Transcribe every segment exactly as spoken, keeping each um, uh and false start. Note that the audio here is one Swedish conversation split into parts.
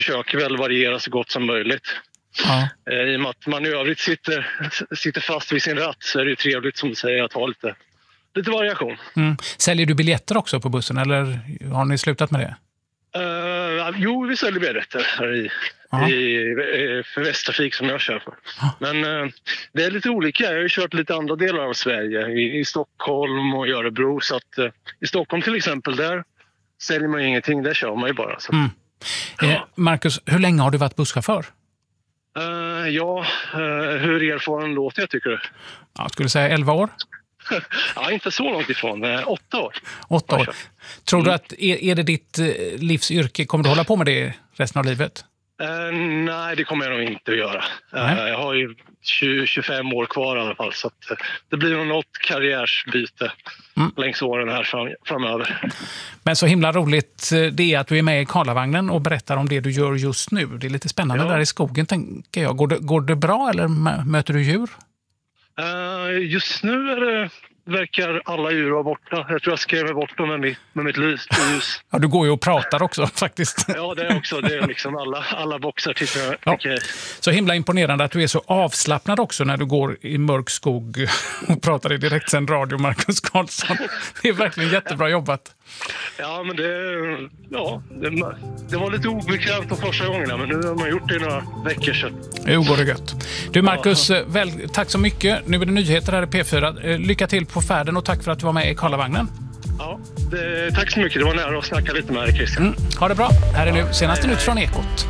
försöker väl variera så gott som möjligt. Ja. I och med att man i övrigt sitter, sitter fast vid sin ratt så är det ju trevligt som du säger att ha lite, lite variation. Mm. Säljer du biljetter också på bussen eller har ni slutat med det? Uh, jo, vi säljer biljetter här i, i, i för Västtrafik som jag kör för. Ja. Men uh, det är lite olika. Jag har ju kört lite andra delar av Sverige. I, i Stockholm och i Örebro. Så att, uh, i Stockholm till exempel, där säljer man ju ingenting. Där kör man ju bara. Så. Mm. Eh, Marcus, hur länge har du varit busschaufför? Uh, ja, uh, hur erfaren låter jag tycker du? Jag skulle säga elva år. Ja, inte så långt ifrån. Uh, åtta år. Åtta år. Tror mm. du att är, är det ditt uh, livsyrke? Kommer du hålla på med det resten av livet? Uh, nej, det kommer jag nog inte att göra. Uh, jag har ju tjugo till tjugofem år kvar i alla fall. Så att, uh, det blir nog något karriärsbyte mm. längs åren här fram, framöver. Men så himla roligt det är att du är med i Karlavagnen och berättar om det du gör just nu. Det är lite spännande ja. Där i skogen, tänker jag. Går det, går det bra eller möter du djur? Uh, just nu är det, verkar alla djur vara borta. Jag tror jag skrämmer bort dem med mitt, med mitt ljus. Ja, du går ju och pratar också faktiskt. Ja, det är också. Det är liksom alla, alla boxar tycker jag. Ja. Okay. Så himla imponerande att du är så avslappnad också när du går i mörk skog och pratar i direktsänd radio, Marcus Karlsson. Det är verkligen jättebra jobbat. Ja, men det, ja, det, det var lite obekvämt de första gångerna, men nu har man gjort det i några veckor sedan. Jo, går det gött. Du Marcus, ja. väl, tack så mycket. Nu är det nyheter här i P fyra. Lycka till på färden och tack för att du var med i Karlavagnen. Ja, det, tack så mycket. Det var nära att snacka lite med dig, Christian. Mm, ha det bra. Här är nu senaste nytt från Ekot.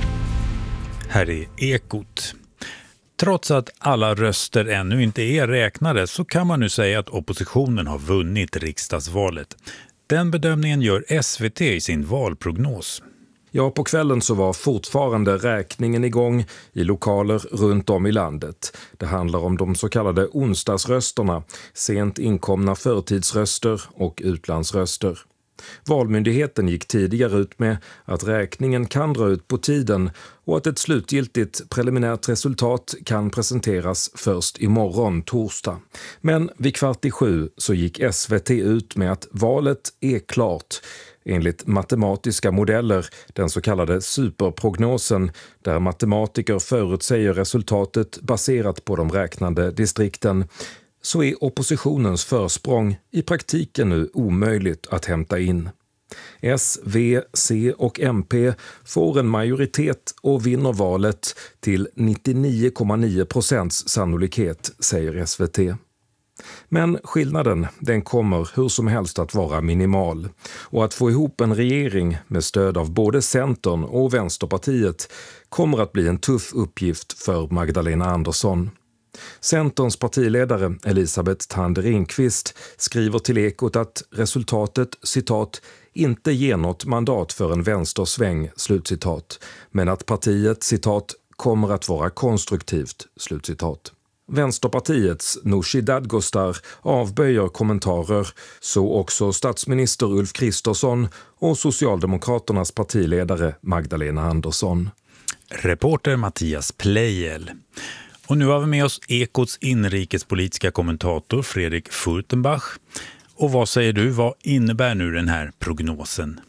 Här är Ekot. Trots att alla röster ännu inte är räknade så kan man nu säga att oppositionen har vunnit riksdagsvalet. Den bedömningen gör S V T i sin valprognos. Ja, på kvällen så var fortfarande räkningen igång i lokaler runt om i landet. Det handlar om de så kallade onsdagsrösterna, sent inkomna förtidsröster och utlandsröster. Valmyndigheten gick tidigare ut med att räkningen kan dra ut på tiden och att ett slutgiltigt preliminärt resultat kan presenteras först imorgon torsdag. Men vid kvart i sju så gick S V T ut med att valet är klart. Enligt matematiska modeller, den så kallade superprognosen, där matematiker förutsäger resultatet baserat på de räknande distrikten, så är oppositionens försprång i praktiken nu omöjligt att hämta in. S, V, C och M P får en majoritet och vinner valet till nittionio komma nio procents sannolikhet, säger S V T. Men skillnaden, den kommer hur som helst att vara minimal. Och att få ihop en regering med stöd av både Centern och Vänsterpartiet kommer att bli en tuff uppgift för Magdalena Andersson. Centerns partiledare Elisabeth Thande Ringqvist skriver till Ekot att resultatet, citat, inte ger något mandat för en vänstersväng, slutcitat, men att partiet, citat, kommer att vara konstruktivt, slutcitat. Vänsterpartiets Nooshi Dadgostar avböjer kommentarer, så också statsminister Ulf Kristersson och Socialdemokraternas partiledare Magdalena Andersson. Reporter Mattias Plejel. Och nu har vi med oss Ekots inrikespolitiska kommentator Fredrik Furtenbach. Och vad säger du, vad innebär nu den här prognosen?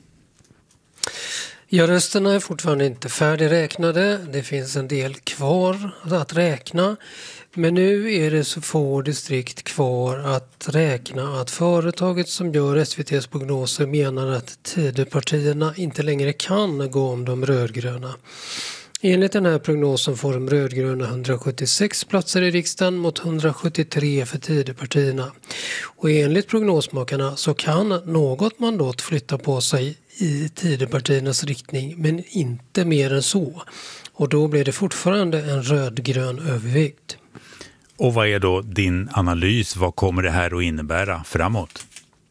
Ja, rösterna är fortfarande inte färdigräknade. Det finns en del kvar att räkna. Men nu är det så få distrikt kvar att räkna att företaget som gör S V T:s prognoser menar att Tidöpartierna inte längre kan gå om de rödgröna. Enligt den här prognosen får de rödgröna hundrasjuttiosex platser i riksdagen mot hundrasjuttiotre för Tidöpartierna. Och enligt prognosmakarna så kan något mandat flytta på sig i Tidöpartiernas riktning, men inte mer än så. Och då blir det fortfarande en rödgrön övervikt. Och vad är då din analys? Vad kommer det här att innebära framåt?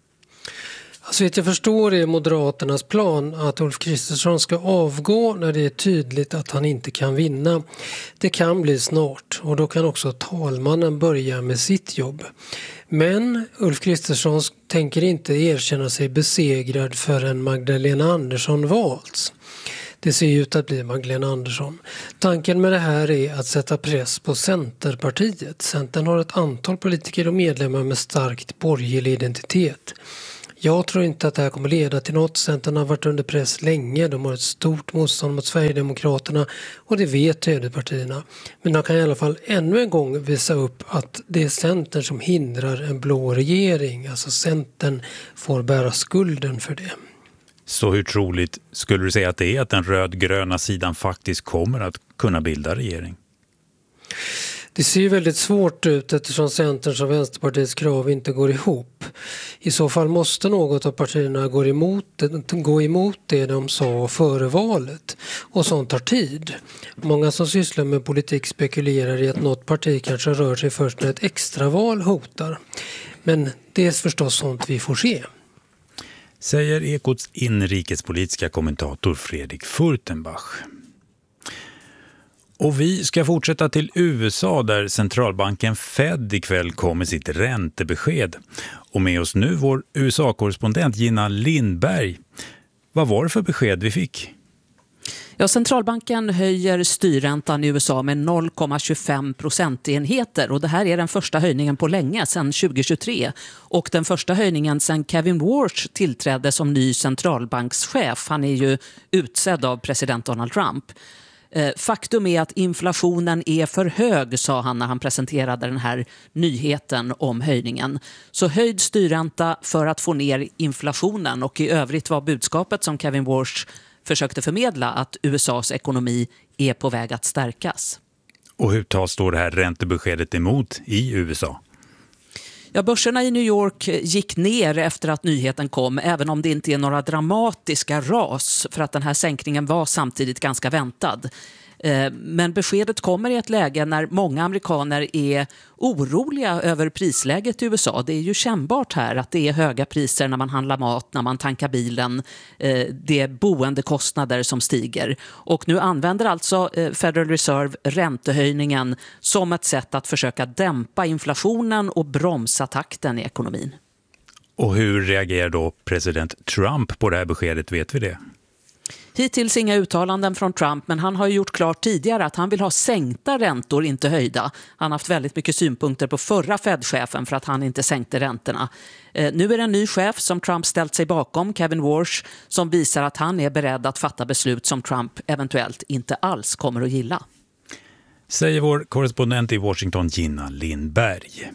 Så att jag förstår är Moderaternas plan att Ulf Kristersson ska avgå när det är tydligt att han inte kan vinna. Det kan bli snart och då kan också talmannen börja med sitt jobb. Men Ulf Kristersson tänker inte erkänna sig besegrad förrän Magdalena Andersson valts. Det ser ut att bli Magdalena Andersson. Tanken med det här är att sätta press på Centerpartiet. Centern har ett antal politiker och medlemmar med starkt borgerlig identitet. Jag tror inte att det här kommer leda till något. Centern har varit under press länge. De har ett stort motstånd mot Sverigedemokraterna och det vet högerpartierna. Men de kan i alla fall ännu en gång visa upp att det är Centern som hindrar en blå regering. Alltså Centern får bära skulden för det. Så hur troligt skulle du säga att det är att den rödgröna sidan faktiskt kommer att kunna bilda regering? Det ser ju väldigt svårt ut eftersom Centerns och Vänsterpartiets krav inte går ihop. I så fall måste något av partierna gå emot, gå emot det de sa före valet. Och sånt tar tid. Många som sysslar med politik spekulerar i att något parti kanske rör sig först när ett extraval hotar. Men det är förstås sånt vi får se. Säger Ekots inrikespolitiska kommentator Fredrik Furtenbach. Och vi ska fortsätta till U S A där centralbanken Fed ikväll kom med sitt räntebesked. Och med oss nu vår U S A-korrespondent Gina Lindberg. Vad var det för besked vi fick? Ja, centralbanken höjer styrräntan i U S A med noll komma tjugofem procentenheter och det här är den första höjningen på länge sedan tjugohundratjugotre och den första höjningen sedan Kevin Warsh tillträdde som ny centralbankschef. Han är ju utsedd av president Donald Trump. Faktum är att inflationen är för hög, sa han när han presenterade den här nyheten om höjningen. Så höjd styrränta för att få ner inflationen och i övrigt var budskapet som Kevin Warsh försökte förmedla att U S A:s ekonomi är på väg att stärkas. Och hur tas då det här räntebeskedet emot i U S A? Ja, börserna i New York gick ner efter att nyheten kom, även om det inte är några dramatiska ras för att den här sänkningen var samtidigt ganska väntad. Men beskedet kommer i ett läge när många amerikaner är oroliga över prisläget i U S A. Det är ju kännbart här att det är höga priser när man handlar mat, när man tankar bilen. Det är boendekostnader som stiger. Och nu använder alltså Federal Reserve räntehöjningen som ett sätt att försöka dämpa inflationen och bromsa takten i ekonomin. Och hur reagerar då president Trump på det här beskedet, vet vi det? Hittills inga uttalanden från Trump, men han har ju gjort klart tidigare att han vill ha sänkta räntor, inte höjda. Han har haft väldigt mycket synpunkter på förra Fed-chefen för att han inte sänkte räntorna. Eh, nu är det en ny chef som Trump ställt sig bakom, Kevin Warsh, som visar att han är beredd att fatta beslut som Trump eventuellt inte alls kommer att gilla. Säger vår korrespondent i Washington, Gina Lindberg.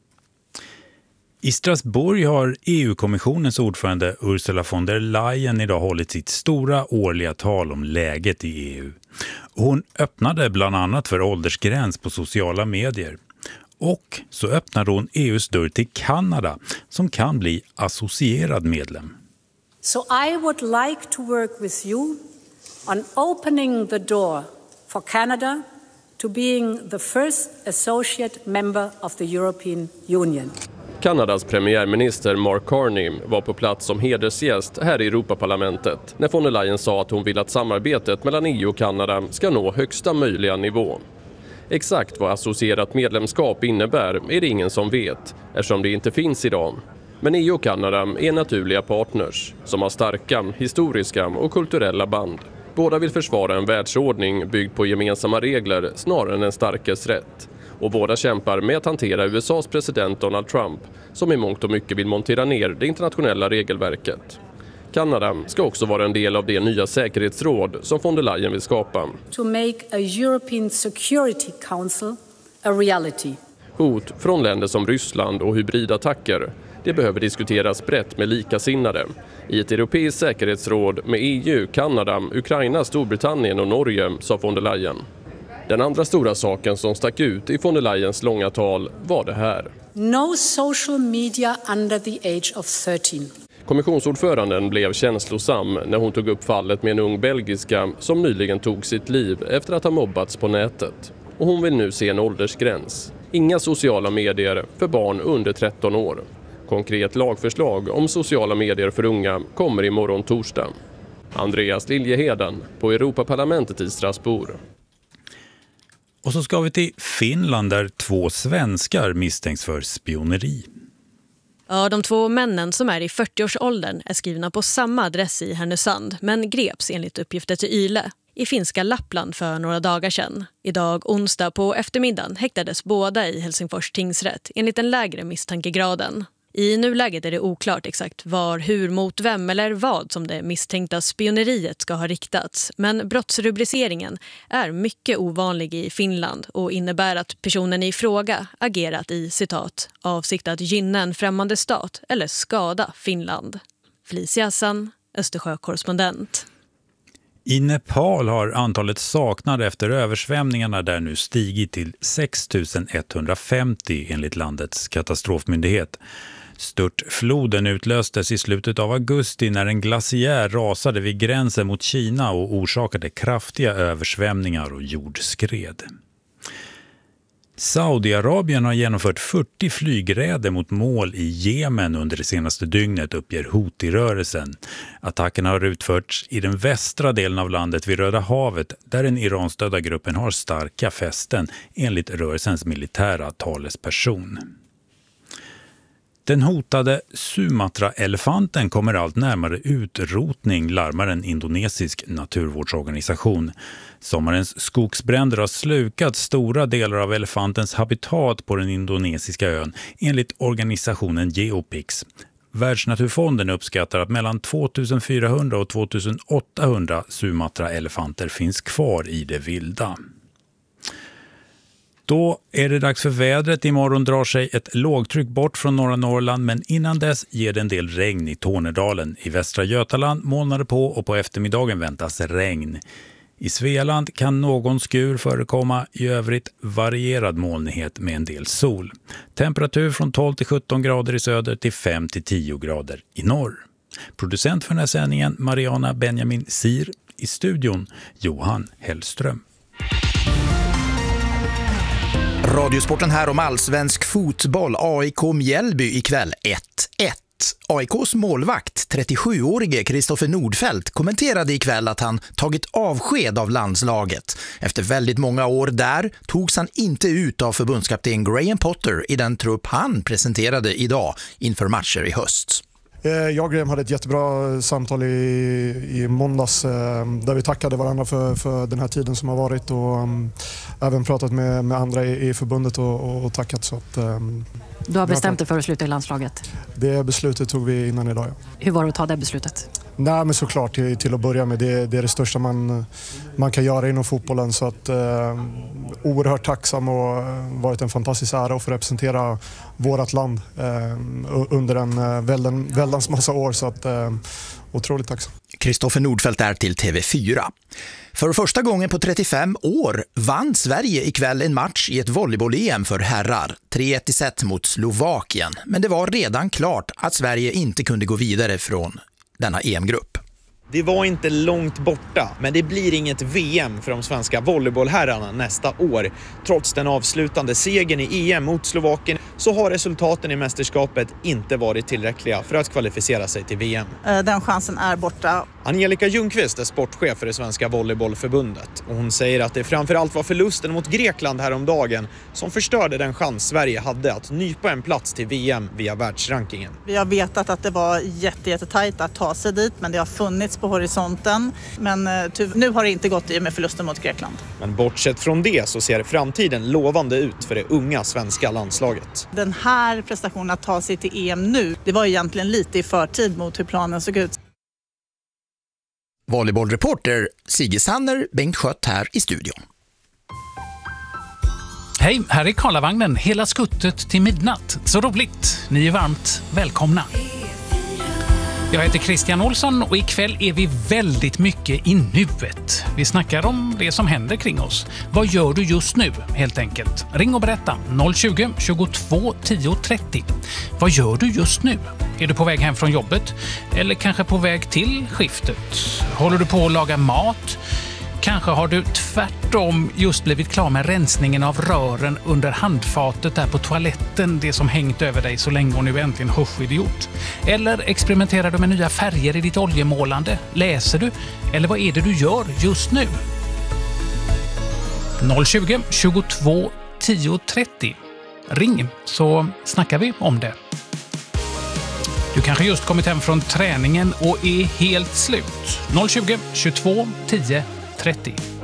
I Strasbourg har E U-kommissionens ordförande Ursula von der Leyen idag hållit sitt stora årliga tal om läget i E U. Hon öppnade bland annat för åldersgräns på sociala medier. Och så öppnade hon E U:s dörr till Kanada som kan bli associerad medlem. So I would like to work with you on opening the door for Canada to being the first associate member of the European Union. Kanadas premiärminister Mark Carney var på plats som hedersgäst här i Europaparlamentet när von der Leyen sa att hon vill att samarbetet mellan E U och Kanada ska nå högsta möjliga nivå. Exakt vad associerat medlemskap innebär är det ingen som vet, eftersom det inte finns idag. Men E U och Kanada är naturliga partners som har starka historiska och kulturella band. Båda vill försvara en världsordning byggd på gemensamma regler snarare än en starkes rätt. Och båda kämpar med att hantera U S A:s president Donald Trump som i mångt och mycket vill montera ner det internationella regelverket. Kanada ska också vara en del av det nya säkerhetsråd som von der Leyen vill skapa. To make a European Security Council a reality. Hot från länder som Ryssland och hybridattacker, det behöver diskuteras brett med likasinnade. I ett europeiskt säkerhetsråd med E U, Kanada, Ukraina, Storbritannien och Norge, sa von der Leyen. Den andra stora saken som stack ut i von der Leyens långa tal var det här. No social media under the age of thirteen. Kommissionsordföranden blev känslosam när hon tog upp fallet med en ung belgiska som nyligen tog sitt liv efter att ha mobbats på nätet. Och hon vill nu se en åldersgräns. Inga sociala medier för barn under tretton år. Konkret lagförslag om sociala medier för unga kommer imorgon torsdag. Andreas Liljeheden på Europaparlamentet i Strasbourg. Och så ska vi till Finland där två svenskar misstänks för spioneri. Ja, de två männen som är i fyrtioårsåldern är skrivna på samma adress i Härnösand men greps enligt uppgifter till Yle i finska Lappland för några dagar sedan. Idag onsdag på eftermiddagen häktades båda i Helsingfors tingsrätt enligt den lägre misstankegraden. I nuläget är det oklart exakt var, hur, mot vem eller vad som det misstänkta spioneriet ska ha riktats. Men brottsrubriceringen är mycket ovanlig i Finland och innebär att personen i fråga agerat i, citat, avsikt att gynna en främmande stat eller skada Finland. Felicia Hassan, Östersjökorrespondent. I Nepal har antalet saknade efter översvämningarna där nu stigit till sex tusen etthundrafemtio enligt landets katastrofmyndighet. Störtfloden utlöstes i slutet av augusti när en glaciär rasade vid gränsen mot Kina och orsakade kraftiga översvämningar och jordskred. Saudiarabien har genomfört fyrtio flygräder mot mål i Jemen under det senaste dygnet, uppger Houthi-rörelsen. Attackerna har utförts i den västra delen av landet vid Röda havet där den iranstödda gruppen har starka fästen enligt rörelsens militära talesperson. Den hotade Sumatra-elefanten kommer allt närmare utrotning, larmar en indonesisk naturvårdsorganisation. Sommarens skogsbränder har slukat stora delar av elefantens habitat på den indonesiska ön, enligt organisationen Geopix. Världsnaturfonden uppskattar att mellan tvåtusenfyrahundra och tvåtusenåttahundra Sumatra-elefanter finns kvar i det vilda. Då är det dags för vädret. Imorgon drar sig ett lågtryck bort från norra Norrland, men innan dess ger det en del regn i Tornedalen. I västra Götaland molnar det på och på eftermiddagen väntas regn. I Svealand kan någon skur förekomma, i övrigt varierad molnighet med en del sol. Temperatur från tolv till sjutton grader i söder till fem till tio grader i norr. Producent för den här sändningen Mariana Benjamin Sir, i studion Johan Hellström. Radiosporten här om allsvensk fotboll. A I K Mjällby ikväll ett ett. A I Ks målvakt, trettiosjuårige Kristoffer Nordfeldt, kommenterade ikväll att han tagit avsked av landslaget. Efter väldigt många år där togs han inte ut av förbundskapten Graham Potter i den trupp han presenterade idag inför matcher i höst. Jag och Graham hade ett jättebra samtal i, i måndags där vi tackade varandra för, för den här tiden som har varit och um, även pratat med, med andra i, i förbundet och, och, och tackat. Så att, um, du har bestämt dig för att sluta i landslaget? Det beslutet tog vi innan idag, ja. Hur var det att ta det beslutet? Nej, men såklart till, till att börja med. Det, det är det största man, man kan göra inom fotbollen. Så att, eh, oerhört tacksam och varit en fantastisk ära att få representera vårt land eh, under en eh, välden, väldans massa år. Så att, eh, otroligt tacksam. Kristoffer Nordfeldt är till T V fyra. För första gången på trettiofem år vann Sverige ikväll en match i ett volleyboll-E M för herrar. tre ett i set mot Slovakien. Men det var redan klart att Sverige inte kunde gå vidare från denna E M-grupp. Det var inte långt borta, men det blir inget V M för de svenska volleybollherrarna nästa år. Trots den avslutande segern i E M mot Slovakien så har resultaten i mästerskapet inte varit tillräckliga för att kvalificera sig till V M. Den chansen är borta. Angelica Ljungqvist är sportchef för det svenska volleybollförbundet och hon säger att det framförallt var förlusten mot Grekland häromdagen som förstörde den chans Sverige hade att nypa en plats till V M via världsrankingen. Vi har vetat att det var jätte, jättetajt att ta sig dit, men det har funnits på horisonten. Men nu har det inte gått i med förlusten mot Grekland. Men bortsett från det så ser framtiden lovande ut för det unga svenska landslaget. Den här prestationen att ta sig till E M nu, det var egentligen lite i förtid mot hur planen såg ut. Volleybollreporter Sigge Sanner, Bengt Skött här i studion. Hej, här är Karlavagnen. Hela skuttet till midnatt. Så roligt. Ni är varmt välkomna. Jag heter Christian Olsson och ikväll är vi väldigt mycket i nuet. Vi snackar om det som händer kring oss. Vad gör du just nu, helt enkelt? Ring och berätta noll tjugo, tjugotvå, tio, trettio. Vad gör du just nu? Är du på väg hem från jobbet? Eller kanske på väg till skiftet? Håller du på att laga mat? Kanske har du tvärtom just blivit klar med rensningen av rören under handfatet där på toaletten, det som hängt över dig så länge och nu äntligen hörschidiot. Eller experimenterar du med nya färger i ditt oljemålande? Läser du? Eller vad är det du gör just nu? noll tjugo, tjugotvå, tio, trettio. Ring så snackar vi om det. Du kanske just kommit hem från träningen och är helt slut. noll tjugo, tjugotvå, tio, trettio.